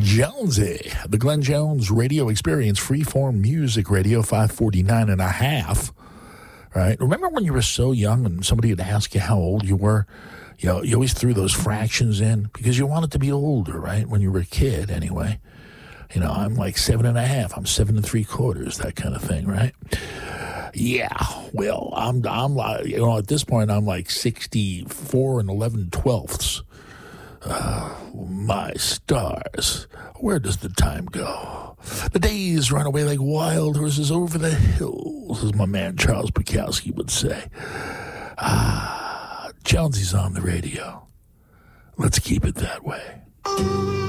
Jonesy, the Glenn Jones Radio Experience, Freeform Music Radio, 549 and a half. Right? Remember when you were so young and somebody would ask you how old you were? You always threw those fractions in because you wanted to be older, right? When you were a kid, anyway. I'm like 7.5. I'm 7 3/4, that kind of thing, right? Yeah. Well, I'm like, at this point, I'm like 64 and 11/12. My stars, where does the time go? The days run away like wild horses over the hills, as my man Charles Bukowski would say. Jonesy's on the radio. Let's keep it that way.